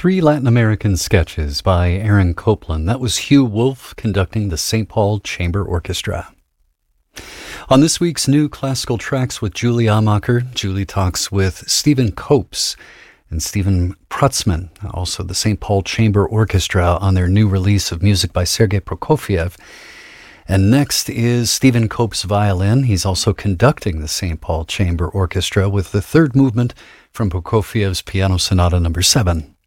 Three Latin American sketches by Aaron Copland. That was Hugh Wolf conducting the St. Paul Chamber Orchestra. On this week's New Classical Tracks with Julie Amacher, Julie talks with Stephen Copes and Stephen Prutzman, also the St. Paul Chamber Orchestra, on their new release of music by Sergei Prokofiev. And next is Stephen Copes' violin. He's also conducting the St. Paul Chamber Orchestra with the third movement from Prokofiev's Piano Sonata No. 7.